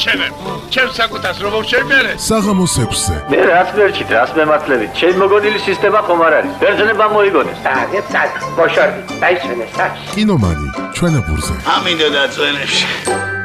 ჩემებს. ჩემს საკუთარს რომ მოვშენებერე. საღამოს 6-ზე. მე რას მერჩით, რას მემართლებით? ჩემ მოგონილი სისტემა ხომ არ არის. ბერძნება მოიგონეს. მოშორდი, დაისვენე საქმე. კინომანი ჩვენებურზე. ამინდო და წვენებში.